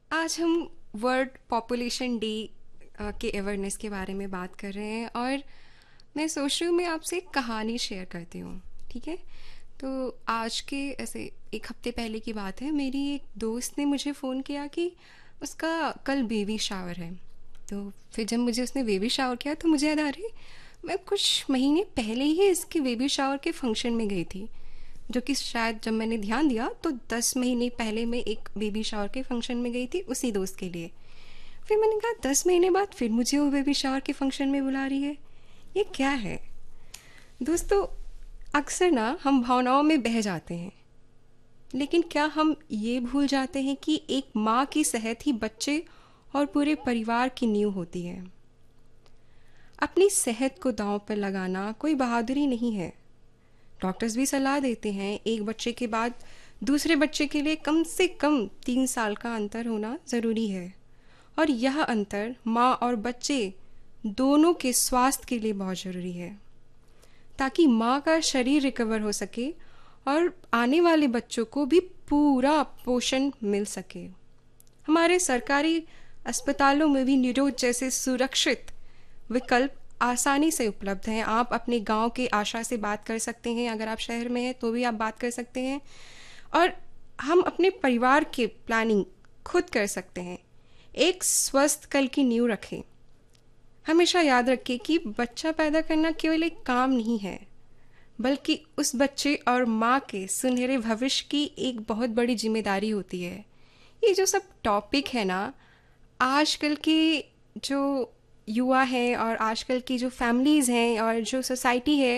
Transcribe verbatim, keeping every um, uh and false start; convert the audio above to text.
आज हम world population day के अवेयरनेस के बारे में बात कर रहे हैं और मैं सोच रही हूँ मैं आपसे एक कहानी शेयर करती हूँ। ठीक है। तो आज के ऐसे एक हफ्ते पहले की बात है, मेरी एक दोस्त ने मुझे फ़ोन किया कि उसका कल बेबी शावर है। तो फिर जब मुझे उसने बेबी शावर किया तो मुझे याद आ रही, मैं कुछ महीने पहले ही इसके बेबी शावर के फंक्शन में गई थी, जो कि शायद जब मैंने ध्यान दिया तो दस महीने पहले मैं एक बेबी शावर के फंक्शन में गई थी उसी दोस्त के लिए। फिर मैंने कहा दस महीने बाद फिर मुझे वो बेबी शावर के फंक्शन में बुला रही है, ये क्या है। दोस्तों, अक्सर ना हम भावनाओं में बह जाते हैं, लेकिन क्या हम ये भूल जाते हैं कि एक माँ की सेहत ही बच्चे और पूरे परिवार की नींव होती है। अपनी सेहत को दांव पर लगाना कोई बहादुरी नहीं है। डॉक्टर्स भी सलाह देते हैं एक बच्चे के बाद दूसरे बच्चे के लिए कम से कम तीन साल का अंतर होना ज़रूरी है, और यह अंतर माँ और बच्चे दोनों के स्वास्थ्य के लिए बहुत ज़रूरी है, ताकि माँ का शरीर रिकवर हो सके और आने वाले बच्चों को भी पूरा पोषण मिल सके। हमारे सरकारी अस्पतालों में भी निरोध जैसे सुरक्षित विकल्प आसानी से उपलब्ध हैं। आप अपने गांव के आशा से बात कर सकते हैं, अगर आप शहर में हैं तो भी आप बात कर सकते हैं, और हम अपने परिवार के प्लानिंग खुद कर सकते हैं। एक स्वस्थ कल की नींव रखें। हमेशा याद रखें कि बच्चा पैदा करना केवल एक काम नहीं है, बल्कि उस बच्चे और माँ के सुनहरे भविष्य की एक बहुत बड़ी जिम्मेदारी होती है। ये जो सब टॉपिक है ना, आजकल की जो युवा हैं और आजकल की जो फैमिलीज़ हैं और जो सोसाइटी है,